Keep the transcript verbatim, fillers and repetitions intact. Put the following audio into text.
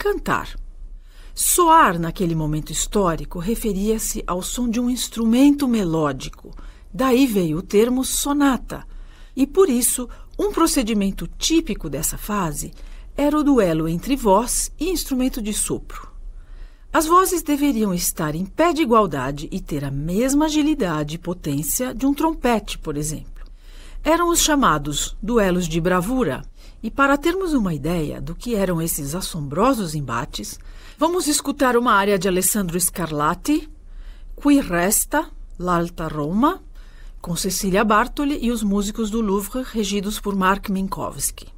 cantar. Soar, naquele momento histórico, referia-se ao som de um instrumento melódico. Daí veio o termo sonata. E, por isso, um procedimento típico dessa fase era o duelo entre voz e instrumento de sopro. As vozes deveriam estar em pé de igualdade e ter a mesma agilidade e potência de um trompete, por exemplo. Eram os chamados duelos de bravura, e para termos uma ideia do que eram esses assombrosos embates, vamos escutar uma área de Alessandro Scarlatti, Qui Resta, l'Alta Roma, com Cecília Bartoli e os músicos do Louvre, regidos por Mark Minkowski.